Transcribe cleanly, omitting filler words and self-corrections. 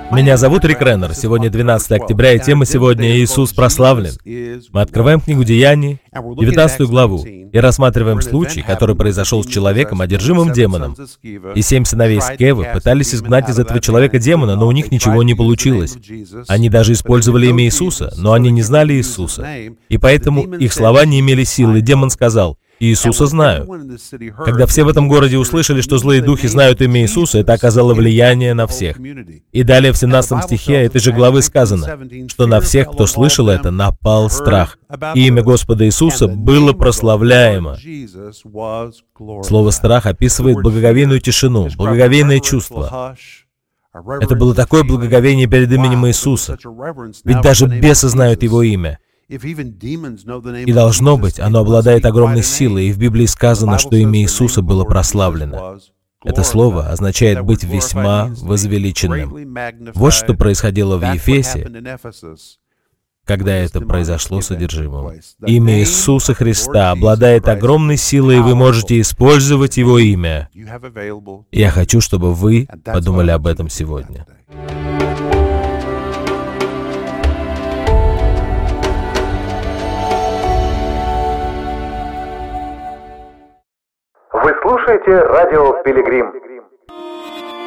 Меня зовут Рик Реннер. Сегодня 12 октября, и тема сегодня «Иисус прославлен». Мы открываем книгу Деяний, 19 главу, и рассматриваем случай, который произошел с человеком, одержимым демоном. И 7 сыновей Скевы пытались изгнать из этого человека демона, но у них ничего не получилось. Они даже использовали имя Иисуса, но они не знали Иисуса. И поэтому их слова не имели силы. Демон сказал: «Иисуса знаю». Когда все в этом городе услышали, что злые духи знают имя Иисуса, это оказало влияние на всех. И далее в 17 стихе этой же главы сказано, что на всех, кто слышал это, напал страх. И имя Господа Иисуса было прославляемо. Слово «страх» описывает благоговейную тишину, благоговейное чувство. Это было такое благоговение перед именем Иисуса. Ведь даже бесы знают Его имя. И должно быть, оно обладает огромной силой, и в Библии сказано, что имя Иисуса было прославлено. Это слово означает быть весьма возвеличенным. Вот что происходило в Ефесе, когда это произошло с одержимым. Имя Иисуса Христа обладает огромной силой, и вы можете использовать Его имя. Я хочу, чтобы вы подумали об этом сегодня. Вы слушаете радио «Пилигрим».